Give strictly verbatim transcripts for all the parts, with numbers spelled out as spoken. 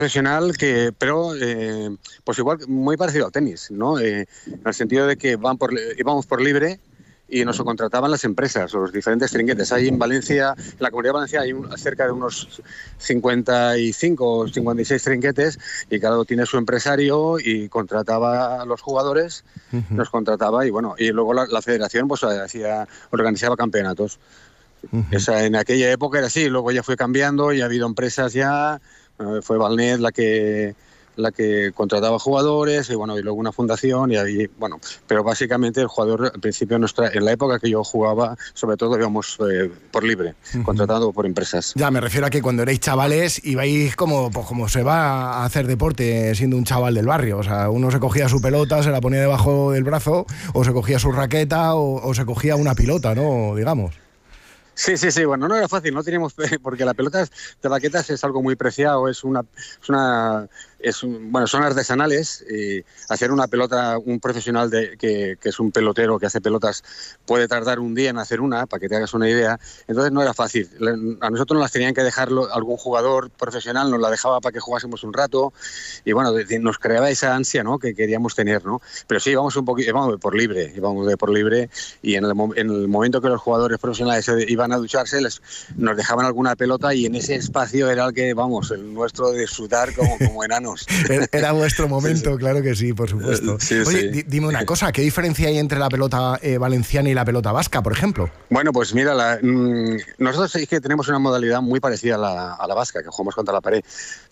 profesional, que, pero eh, pues igual, muy parecido al tenis, ¿no? Eh, en el sentido de que van por, íbamos por libre y nos contrataban las empresas, los diferentes trinquetes. Hay en Valencia, en la Comunidad de Valencia, hay un, cerca de unos cincuenta y cinco o cincuenta y seis trinquetes y cada uno tiene su empresario y contrataba a los jugadores, uh-huh. nos contrataba y bueno, y luego la, la federación pues hacía, organizaba campeonatos. Uh-huh. Esa, en aquella época era así, luego ya fue cambiando y ha habido empresas ya, eh, fue Valnet la que... la que contrataba jugadores y bueno y luego una fundación y ahí bueno pero básicamente el jugador al principio nuestra en la época que yo jugaba sobre todo íbamos eh, por libre, uh-huh. contratado por empresas. Ya me refiero a que cuando erais chavales ibais como pues como se va a hacer deporte siendo un chaval del barrio, o sea, uno se cogía su pelota, se la ponía debajo del brazo o se cogía su raqueta o, o se cogía una pilota, ¿no? Digamos. Sí, sí, sí, bueno, no era fácil, no teníamos, porque la pelota de raquetas es algo muy preciado, es una, es una, es un, bueno, son artesanales, y hacer una pelota, un profesional de, que, que es un pelotero que hace pelotas, puede tardar un día en hacer una, para que te hagas una idea, entonces no era fácil, a nosotros nos las tenían que dejar algún jugador profesional, nos la dejaba para que jugásemos un rato, y bueno, nos creaba esa ansia, ¿no?, que queríamos tener, ¿no?, pero sí, íbamos un poquito, íbamos por libre, íbamos de por libre, y en el, en el momento que los jugadores profesionales iban a ducharse, les, nos dejaban alguna pelota y en ese espacio era el que, vamos, el nuestro de disfrutar como, como enanos. Era vuestro momento, sí, sí. Claro que sí, por supuesto. Sí, Oye, sí. dime una cosa, ¿qué diferencia hay entre la pelota eh, valenciana y la pelota vasca, por ejemplo? Bueno, pues mira, la, mmm, nosotros es que tenemos una modalidad muy parecida a la, a la vasca, que jugamos contra la pared,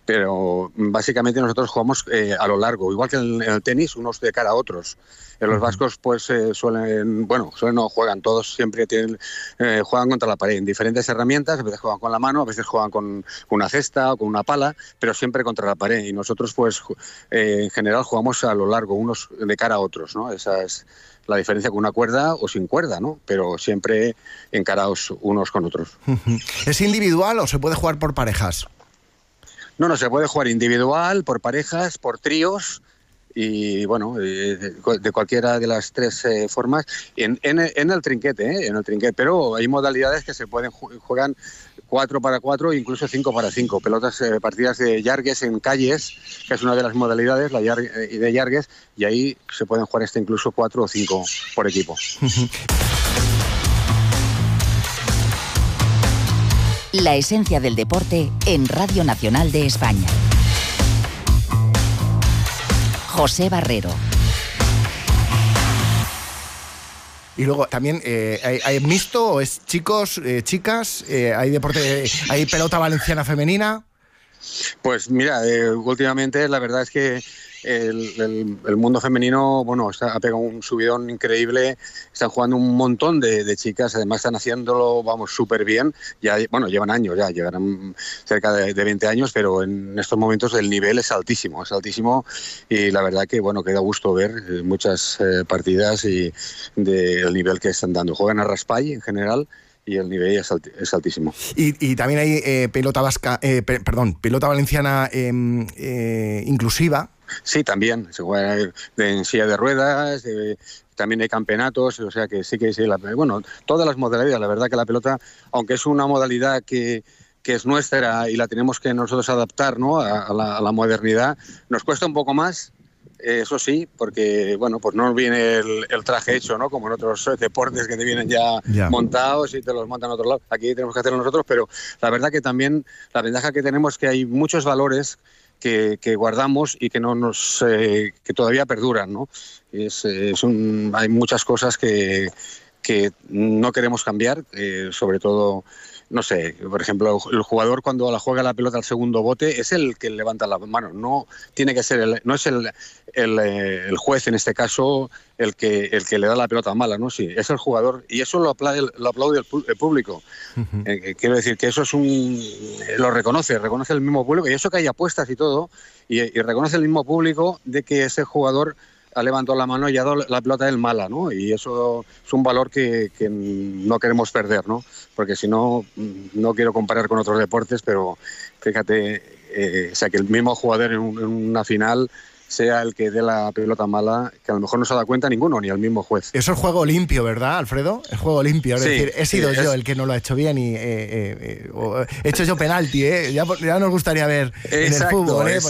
pero básicamente nosotros jugamos eh, a lo largo, igual que en, en el tenis, unos de cara a otros. En los vascos pues eh, suelen, bueno, suelen no juegan, todos siempre tienen, eh, juegan contra la pared, en diferentes herramientas, a veces juegan con la mano, a veces juegan con, con una cesta o con una pala, pero siempre contra la pared. Y nosotros pues eh, en general jugamos a lo largo, unos de cara a otros, ¿no? Esa es la diferencia, con una cuerda o sin cuerda, ¿no? Pero siempre encarados unos con otros. ¿Es individual o se puede jugar por parejas? No, no, se puede jugar individual, por parejas, por tríos, y bueno, de cualquiera de las tres eh, formas, en, en, en el trinquete, ¿eh? en el trinquete, pero hay modalidades que se pueden juegan cuatro para cuatro, incluso cinco para cinco, pelotas, eh, partidas de llargues en calles, que es una de las modalidades, la yar, eh, de llargues, y ahí se pueden jugar este incluso cuatro o cinco por equipo. La esencia del deporte en Radio Nacional de España. José Barrero. Y luego también eh, hay, hay mixto, o es chicos, eh, chicas, eh, hay deporte, eh, hay pelota valenciana femenina. Pues mira, eh, últimamente la verdad es que el, el, el mundo femenino, bueno, está, ha pegado un subidón increíble, están jugando un montón de, de chicas, además están haciéndolo, vamos, súper bien, ya, bueno, llevan años ya, llevarán cerca de, de veinte años, pero en estos momentos el nivel es altísimo, es altísimo, y la verdad que, bueno, que da gusto ver eh, muchas eh, partidas y del nivel que están dando. Juegan a raspall en general, y el nivel es, alt, es altísimo. Y, y también hay eh, pelota vasca, eh, pe, perdón, pelota valenciana eh, eh, inclusiva. Sí, también, se juega en silla de ruedas, de, también hay campeonatos, o sea que sí que sí, la, bueno, todas las modalidades, la verdad que la pelota, aunque es una modalidad que, que es nuestra y la tenemos que nosotros adaptar, ¿no?, a, a, la, a la modernidad, nos cuesta un poco más. Eso sí, porque bueno, pues no viene el, el traje hecho, ¿no?, como en otros deportes que te vienen ya, ya montados y te los montan a otro lado. Aquí tenemos que hacerlo nosotros, pero la verdad que también la ventaja que tenemos es que hay muchos valores que, que guardamos y que no nos eh, que todavía perduran, ¿no? Es, es un, hay muchas cosas que, que no queremos cambiar, eh, sobre todo, no sé, por ejemplo, el jugador cuando la juega la pelota al segundo bote es el que levanta la mano, no tiene que ser el, no es el, el, el juez en este caso el que el que le da la pelota mala, ¿no? Sí, es el jugador, y eso lo aplaude, lo aplaude el público. Uh-huh. Eh, quiero decir que eso es un lo reconoce, reconoce el mismo público, y eso que hay apuestas y todo, y, y reconoce el mismo público de que ese jugador ha levantado la mano y ha dado la pelota del mala, ¿no? Y eso es un valor que, que no queremos perder, ¿no? Porque si no, no quiero comparar con otros deportes, pero fíjate, eh, o sea, que el mismo jugador en, un, en una final sea el que dé la pelota mala, que a lo mejor no se da cuenta ninguno, ni el mismo juez. Eso es juego limpio, ¿verdad, Alfredo? Es juego limpio, es sí, decir, he sido sí, yo es... el que no lo ha hecho bien y eh, eh, eh, he hecho yo penalti, ¿eh? Ya, ya nos gustaría ver Exacto, en el fútbol, ¿eh?